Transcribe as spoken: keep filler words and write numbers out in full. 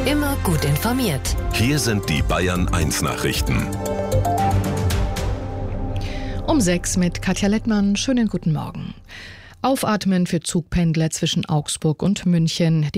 Immer gut informiert. Hier sind die Bayern eins Nachrichten. Um sechs mit Katja Lettmann. Schönen guten Morgen. Aufatmen für Zugpendler zwischen Augsburg und München.